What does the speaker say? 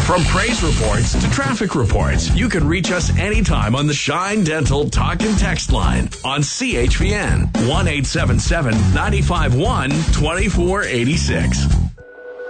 From praise reports to traffic reports, you can reach us anytime on the Shine Dental Talk and Text line on CHVN 1-877-951-2486.